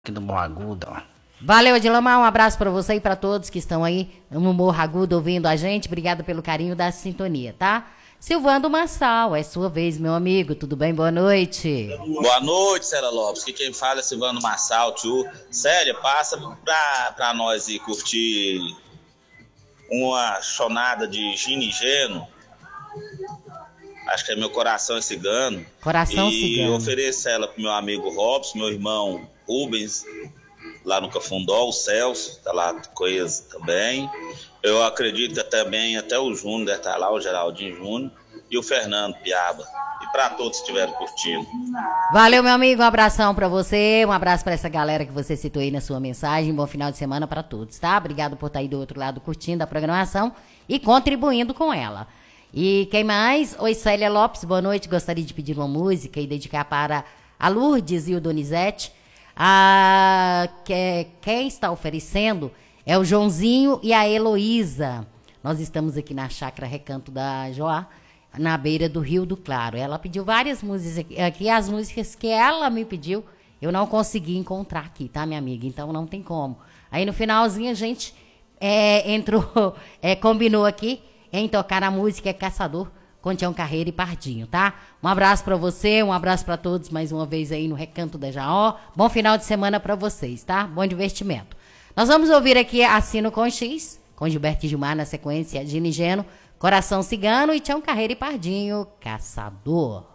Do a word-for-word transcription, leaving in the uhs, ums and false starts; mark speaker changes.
Speaker 1: Aqui do Morro Agudo, ó.
Speaker 2: Valeu, Edilomar, um abraço pra você e pra todos que estão aí no Morro Agudo ouvindo a gente. Obrigada pelo carinho da sintonia, tá? Silvando Massal, é sua vez, meu amigo. Tudo bem? Boa noite.
Speaker 3: Boa noite, Célia Lopes. Que quem fala é Silvano Massal, tio. Célia, passa pra, pra nós ir curtir uma chonada de Gino e Geno. Acho que é Meu Coração é Cigano.
Speaker 2: Coração
Speaker 3: e
Speaker 2: Cigano.
Speaker 3: E ofereço ela pro meu amigo Robson, meu irmão Rubens, lá no Cafundó, o Celso, tá lá com eles também. Eu acredito que também até o Júnior deve estar lá, o Geraldinho Júnior, e o Fernando Piaba. E para todos que estiverem curtindo.
Speaker 2: Valeu, meu amigo, um abração pra você, um abraço pra essa galera que você citou aí na sua mensagem. Bom final de semana pra todos, tá? Obrigado por estar aí do outro lado curtindo a programação e contribuindo com ela. E quem mais? Oi, Célia Lopes, boa noite. Gostaria de pedir uma música e dedicar para a Lourdes e o Donizete. A, que, quem está oferecendo é o Joãozinho e a Heloísa. Nós estamos aqui na Chácara Recanto da Joá, na beira do Rio do Claro. Ela pediu várias músicas aqui, aqui, as músicas que ela me pediu, eu não consegui encontrar aqui, tá, minha amiga? Então não tem como. Aí no finalzinho a gente é, entrou, é, combinou aqui em tocar a música Caçador, com Tião Carreira e Pardinho, tá? Um abraço pra você, um abraço pra todos mais uma vez aí no Recanto da Jaó. Bom final de semana pra vocês, tá? Bom divertimento. Nós vamos ouvir aqui Assino com X, com Gilberto e Gilmar na sequência, Gino e Geno, Coração Cigano e Tião Carreira e Pardinho, Caçador.